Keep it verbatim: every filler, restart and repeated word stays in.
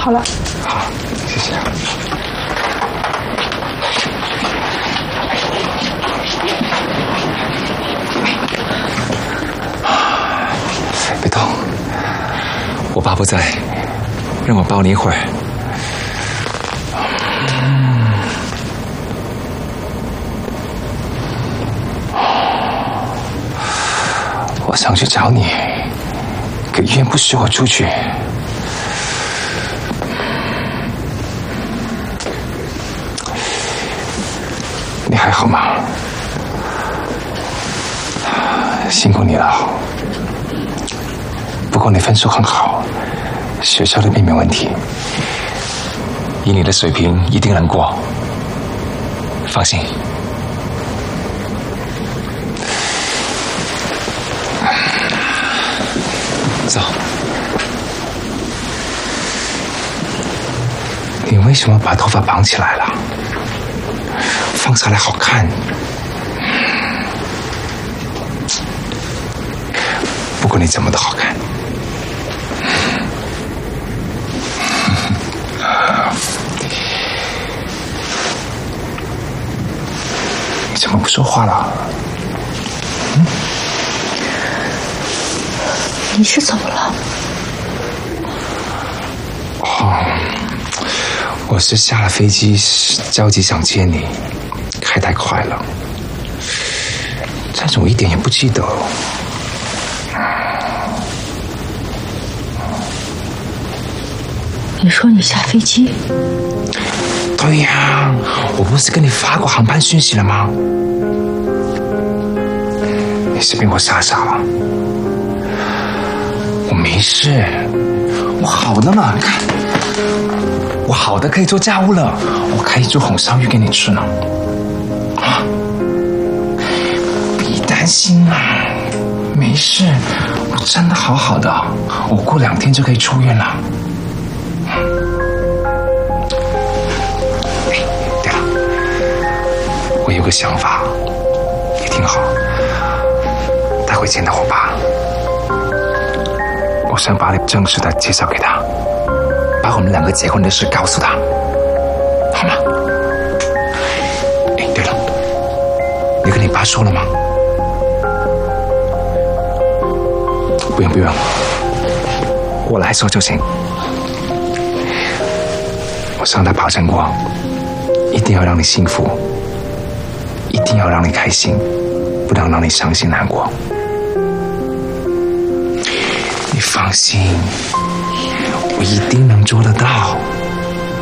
好了。 好，谢谢。别动，我爸不在，让我抱你一会儿。我想去找你，可医院不许我出去。你还好吗？辛苦你了。不过你分数很好，学校那边没问题，以你的水平一定能过，放心。走。你为什么把头发绑起来了？放下来好看。不过你怎么都好看。你怎么不说话了？嗯？ 你是怎么了？ 哦，我是下了飞机，着急想接你，开太快了。但是我一点也不记得。 你说你下飞机？ 对呀，我不是跟你发过航班讯息了吗？你是被我吓傻了。我没事，我好的嘛，看，我好的可以做家务了，我可以做红烧鱼给你吃呢。啊，别担心啊，没事，我真的好好的，我过两天就可以出院了。我有个想法，也挺好。待会见到我爸，我想把你正式的介绍给他，把我们两个结婚的事告诉他，好吗？哎，对了，你跟你爸说了吗？不用不用，我来说就行。我向他保证过，一定要让你幸福。一定要让你开心，不能让你伤心难过。你放心，我一定能做得到。